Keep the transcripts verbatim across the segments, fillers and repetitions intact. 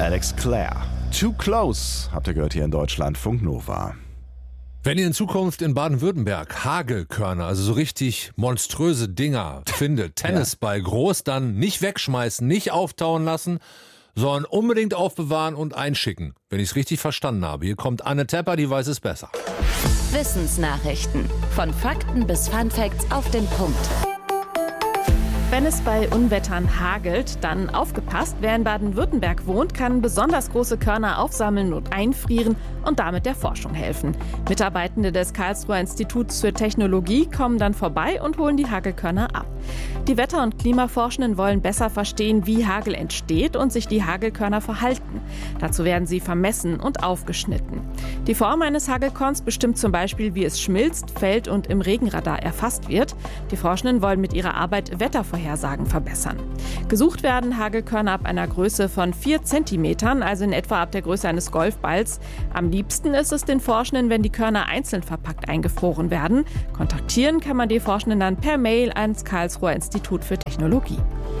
Alex Clare. Too Close, habt ihr gehört hier in Deutschland, Funk Nova. Wenn ihr in Zukunft in Baden-Württemberg Hagelkörner, also so richtig monströse Dinger findet, Tennisball groß, dann nicht wegschmeißen, nicht auftauen lassen, sondern unbedingt aufbewahren und einschicken. Wenn ich es richtig verstanden habe. Hier kommt Anne Tepper, die weiß es besser. Wissensnachrichten. Von Fakten bis Funfacts auf den Punkt. Wenn es bei Unwettern hagelt, dann aufgepasst. Wer in Baden-Württemberg wohnt, kann besonders große Körner aufsammeln und einfrieren und damit der Forschung helfen. Mitarbeitende des Karlsruher Instituts für Technologie kommen dann vorbei und holen die Hagelkörner ab. Die Wetter- und Klimaforschenden wollen besser verstehen, wie Hagel entsteht und sich die Hagelkörner verhalten. Dazu werden sie vermessen und aufgeschnitten. Die Form eines Hagelkorns bestimmt zum Beispiel, wie es schmilzt, fällt und im Regenradar erfasst wird. Die Forschenden wollen mit ihrer Arbeit Wettervorhersagen verbessern. Gesucht werden Hagelkörner ab einer Größe von vier Zentimetern, also in etwa ab der Größe eines Golfballs. Am liebsten ist es den Forschenden, wenn die Körner einzeln verpackt eingefroren werden. Kontaktieren kann man die Forschenden dann per Mail ans Karlsruher Institut für Technologie.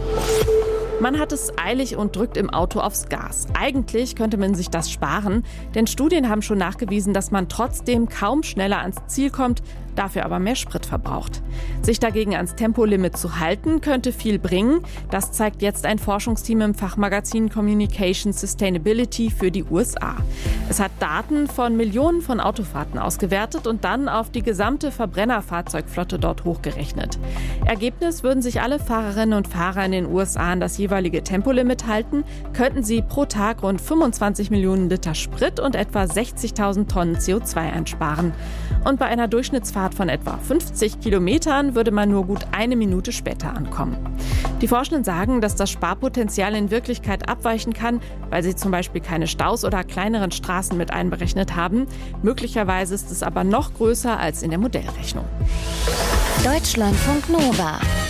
Man hat es eilig und drückt im Auto aufs Gas. Eigentlich könnte man sich das sparen, denn Studien haben schon nachgewiesen, dass man trotzdem kaum schneller ans Ziel kommt, dafür aber mehr Sprit verbraucht. Sich dagegen ans Tempolimit zu halten, könnte viel bringen. Das zeigt jetzt ein Forschungsteam im Fachmagazin Communication Sustainability für die U S A. Es hat Daten von Millionen von Autofahrten ausgewertet und dann auf die gesamte Verbrennerfahrzeugflotte dort hochgerechnet. Ergebnis: Würden sich alle Fahrerinnen und Fahrer in den U S A an das jeweilige Tempolimit halten, könnten sie pro Tag rund fünfundzwanzig Millionen Liter Sprit und etwa sechzigtausend Tonnen C O zwei einsparen. Und bei einer Durchschnittsfahrt von etwa fünfzig Kilometern würde man nur gut eine Minute später ankommen. Die Forschenden sagen, dass das Sparpotenzial in Wirklichkeit abweichen kann, weil sie zum Beispiel keine Staus oder kleineren Straßen mit einberechnet haben. Möglicherweise ist es aber noch größer als in der Modellrechnung. Deutschlandfunk Nova.